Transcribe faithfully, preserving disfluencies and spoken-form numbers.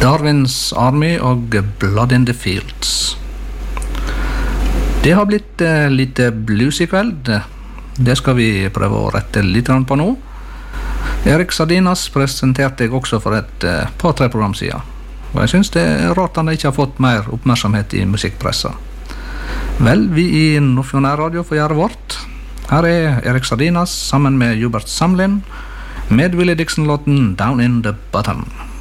Darwin's Army og Blood in the Fields. Det har blitt eh, litt blues i kveld. Det skal vi prøve å rette litt på nå. Erik Sardinas presenterte jeg også for et eh, par-tre program siden. Og jeg synes det er rart han ikke har fått mer oppmerksomhet i musikkpressa. Vel, vi i Nordfjord Radio får gjøre vårt. Her er Erik Sardinas sammen med Hubert Samlin med Willie Dixon-låten Down in the Bottom.